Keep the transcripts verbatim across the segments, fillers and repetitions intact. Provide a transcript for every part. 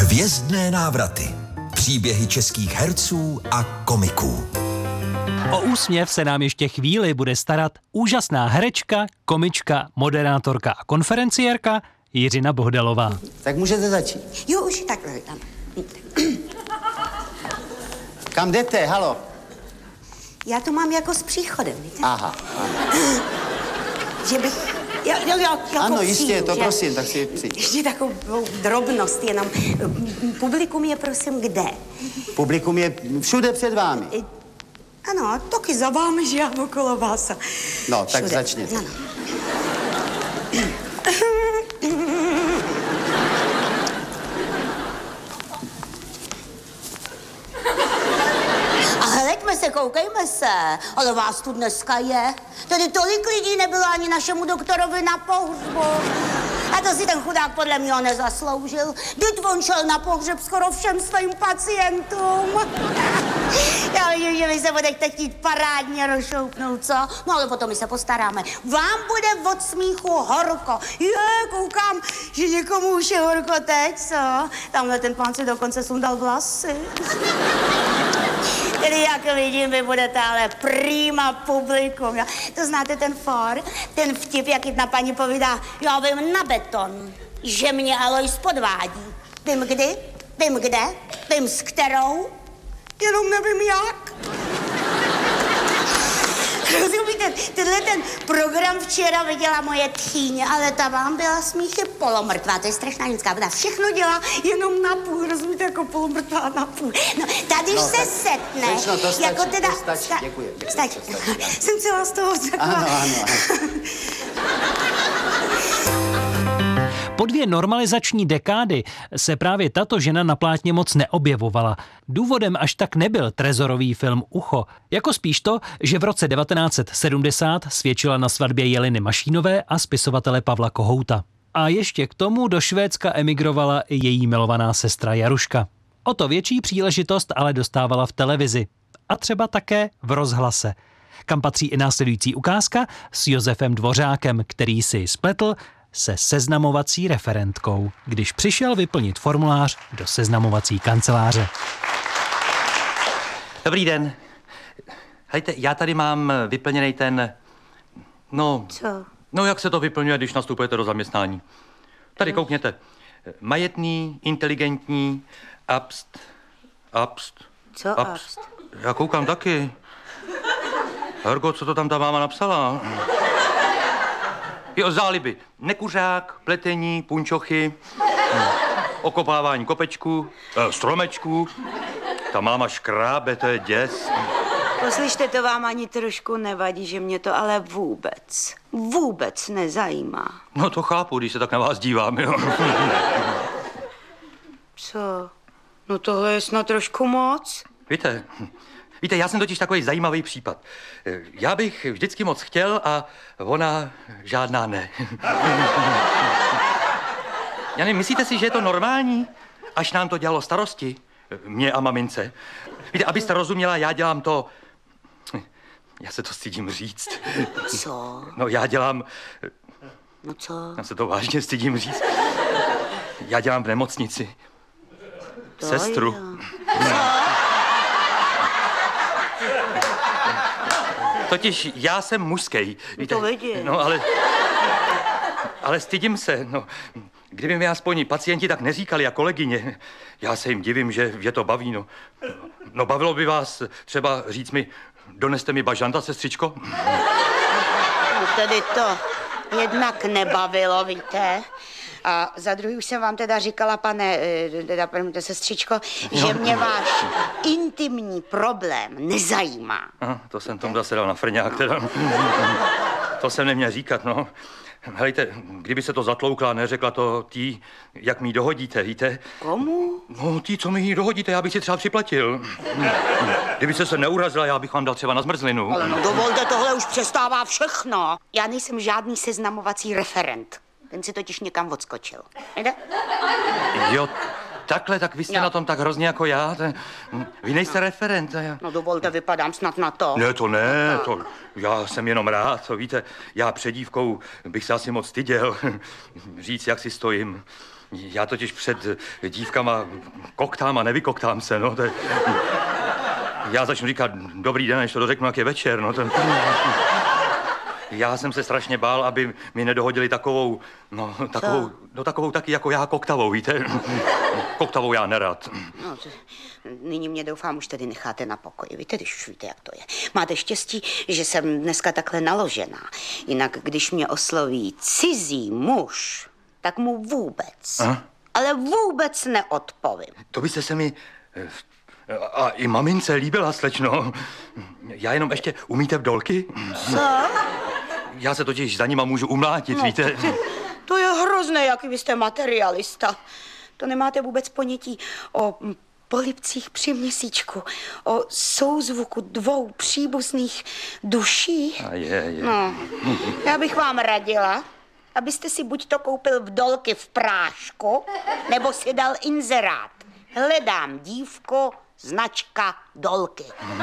Hvězdné návraty. Příběhy českých herců a komiků. O úsměv se nám ještě chvíli bude starat úžasná herečka, komička, moderátorka a konferenciérka Jiřina Bohdalová. Tak můžete začít. Jo, už takhle. Ano. Kam jdete, halo? Já to mám jako s příchodem, víte? Aha. Že bych... Jo, jo, jo, jako Ano, jistě, přijdu, to že? prosím, tak si přijď. Ještě takovou drobnost jenom. Publikum je prosím kde? Publikum je všude před vámi. Ano, taky za vámi, že já okolo vás. No, tak všude. začněte. Ano. A hleďme se, koukejme se. Ale vás tu dneska je. Tady tolik lidí nebylo ani našemu doktorovi na pohřbu. A to si ten chudák podle mě nezasloužil. Vždyť on šel na pohřeb skoro všem svým pacientům. Já vidím, že vy se budete chtít parádně rozšoupnout, co? No ale potom my se postaráme. Vám bude od smíchu horko. Je, koukám, že někomu už je horko teď, co? Tamhle ten pán si dokonce sundal vlasy. Tedy jak vidím, vy budete ale prima publikum. Jo? To znáte ten for, ten vtip, jak jedna paní povídá, já vím na beton, že mě Alois podvádí. Vím kdy, vím kde, vím s kterou, jenom nevím jak. Rozumíte, tenhle ten program včera viděla moje tchýně, ale ta vám byla smíchy polomrtvá, to je strašná ženská, ona všechno dělá jenom na půl, rozumíte, jako polomrtvá na půl. No, tady No, se tak, setne, slečno, to stačí, jako teda... to stačí, sta- děkuji, děkuji, stačí. to stačí. Jsem celá z toho taková... Ano, ano, ano. Po dvě normalizační dekády se právě tato žena na plátně moc neobjevovala. Důvodem až tak nebyl trezorový film Ucho, jako spíš to, že v roce devatenáct set sedmdesát svědčila na svatbě Jeliny Mašínové a spisovatele Pavla Kohouta. A ještě k tomu do Švédska emigrovala i její milovaná sestra Jaruška. O to větší příležitost ale dostávala v televizi. A třeba také v rozhlase. Kam patří i následující ukázka s Josefem Dvořákem, který si spletl se seznamovací referentkou, když přišel vyplnit formulář do seznamovací kanceláře. Dobrý den. Hejte, já tady mám vyplněný ten... No... Co? No, jak se to vyplňuje, když nastupujete do zaměstnání. Tady koukněte. Majetný, inteligentní, abst... Abst... Co abst? Já koukám taky. Hergo, co to tam ta máma napsala? Jo, záliby. Nekuřák, pletení, punčochy, okopávání kopečků, eh, stromečků. Ta máma škrábe, to je děs. Poslyšte, to vám ani trošku nevadí, že mě to ale vůbec, vůbec nezajímá. No to chápu, když se tak na vás dívám, jo. Co? No tohle je snad trošku moc. Víte, víte, já jsem totiž takový zajímavý případ. Já bych vždycky moc chtěl a ona žádná ne. Já nevím, myslíte si, že je to normální, až nám to dělalo starosti? Mě a mamince. Víte, abyste rozuměla, já dělám to... Já se to stydím říct. Co? No já dělám... No co? Já se to vážně stydím říct. Já dělám v nemocnici. To Sestru. jo. Totiž já jsem mužský. Víte? To vidím. No ale... Ale stydím se, no. Kdyby mi aspoň pacienti tak neříkali a kolegyně, já se jim divím, že je to baví, no. No bavilo by vás třeba říct mi, doneste mi bažanta, sestřičko? No tedy to jednak nebavilo, víte. A za druhý už jsem vám teda říkala, pane, eh, teda, promiňte, sestřičko, že mě váš intimní problém nezajímá. Aha, to jsem tomu zase dal na frňák, teda. To jsem neměl říkat, no. Helejte, kdyby se to zatloukla, neřekla to tý, jak mi dohodíte, víte? Komu? No, tý, co mi ji dohodíte, já bych si třeba připlatil. Kdyby se se neurazila, já bych vám dal třeba na zmrzlinu. Ale no dovolte, tohle už přestává všechno. Já nejsem žádný seznamovací referent. Ten si totiž někam odskočil. Jde? Jo, takhle, tak vy jste Jo. na tom tak hrozně jako já. Ten, vy nejste referent. Já... No dovolte, vypadám snad na to. Ne, to ne, to já jsem jenom rád, to víte, já před dívkou bych se asi moc styděl říct, jak si stojím. Já totiž před dívkama koktám a nevykoktám se, no. To je... Já začnu říkat dobrý den, než to dořeknu, jak je večer, no. To... Já jsem se strašně bál, aby mi nedohodili takovou, no, takovou, no, takovou taky jako já koktavou, víte? Koktavou já nerad. No, to, nyní mě doufám už tedy necháte na pokoji. Víte, když už víte, jak to je. Máte štěstí, že jsem dneska takhle naložená. Jinak, když mě osloví cizí muž, tak mu vůbec, a? ale vůbec neodpovím. To byste se mi... A i mamince líbila, slečno. Já jenom ještě umíte v dolky? Co? Já se totiž za nima můžu umlátit, no, víte? To, to je hrozné, jaký vy jste materialista. To nemáte vůbec ponětí o polibcích při měsíčku, o souzvuku dvou příbuzných duší. A je, je. No, já bych vám radila, abyste si buď to koupil v dolky v prášku, nebo si dal inzerát. Hledám dívku, značka dolky.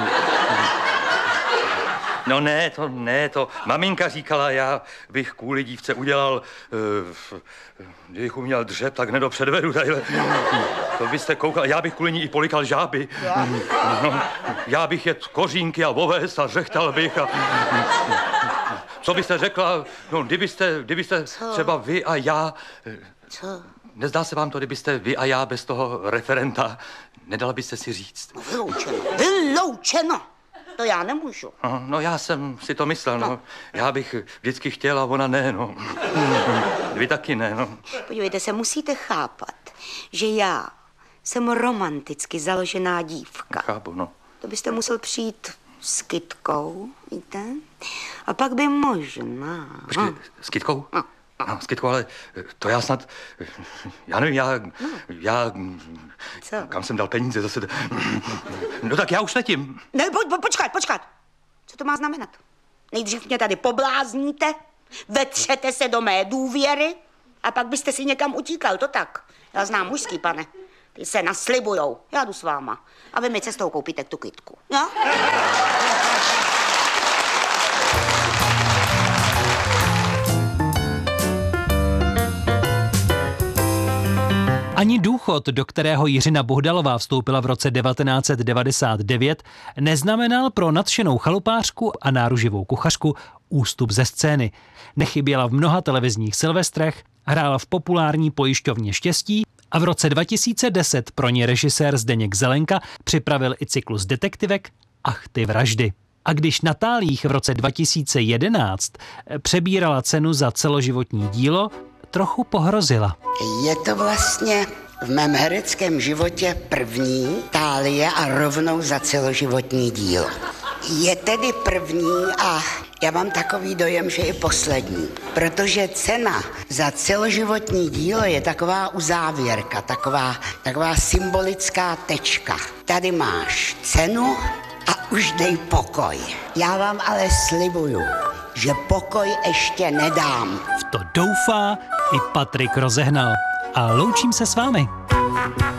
No ne, to ne, to maminka říkala, já bych kvůli dívce udělal, uh, kdybych uměl dřep, tak nedopředvedu tadyhle. To byste koukal, já bych kvůli ní i polikal žáby. Já? No, já bych jet kořínky a oves a řechtal bych a... Co byste řekla, no kdybyste, kdybyste třeba vy a já... Co? Nezdá se vám to, kdybyste vy a já bez toho referenta, nedala byste si říct? No, vyloučeno, vyloučeno. To já nemůžu. No, no já jsem si to myslel, no. no. Já bych vždycky chtěla, ona ne, no. Vy taky ne, no. Podívejte se, musíte chápat, že já jsem romanticky založená dívka. Chápu, no. To byste musel přijít s Kytkou, víte? A pak by možná... Počkej, s Kytkou? No. No, s Kytkou, ale to já snad, já nevím, já, já, Co? Kam jsem dal peníze zase, no tak já už letím. Ne, po, po, počkat, počkat, co to má znamenat? Nejdřív mě tady poblázníte, vetřete se do mé důvěry a pak byste si někam utíkal, to tak. Já znám mužský, pane, ty se naslibujou, já jdu s váma a vy mi cestou koupíte tu Kytku, jo? Ani důchod, do kterého Jiřina Bohdalová vstoupila v roce devatenáct set devadesát devět, neznamenal pro nadšenou chalupářku a náruživou kuchařku ústup ze scény. Nechyběla v mnoha televizních silvestrech, hrála v populární pojišťovně Štěstí a v roce dva tisíce deset pro ní režisér Zdeněk Zelenka připravil i cyklus detektivek Ach ty vraždy. A když na Tálích v roce dva tisíce jedenáct přebírala cenu za celoživotní dílo, trochu pohrozila. Je to vlastně v mém hereckém životě první Tálie a rovnou za celoživotní dílo. Je tedy první a já mám takový dojem, že i poslední, protože cena za celoživotní dílo je taková uzávěrka, taková, taková symbolická tečka. Tady máš cenu a už dej pokoj. Já vám ale slibuju, že pokoj ještě nedám. V to doufá i Patrik Rozehnal. A loučím se s vámi.